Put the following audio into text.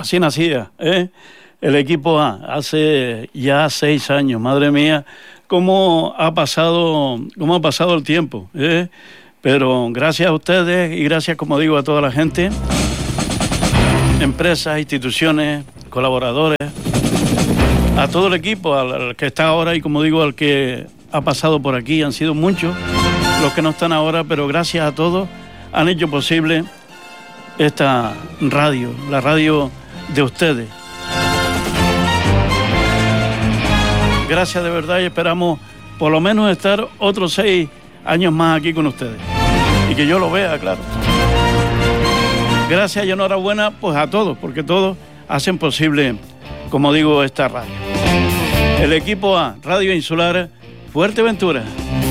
así nacía, el equipo A, hace ya 6 años, madre mía, cómo ha pasado el tiempo, pero gracias a ustedes y gracias, como digo, a toda la gente, empresas, instituciones, colaboradores, a todo el equipo, al que está ahora y, como digo, al que ha pasado por aquí. Han sido muchos los que no están ahora, pero gracias a todos han hecho posible esta radio, la radio de ustedes. Gracias de verdad y esperamos por lo menos estar otros 6 años más aquí con ustedes. Y que yo lo vea, claro. Gracias y enhorabuena pues a todos, porque todos hacen posible, como digo, esta radio. El equipo A, Radio Insular Fuerteventura.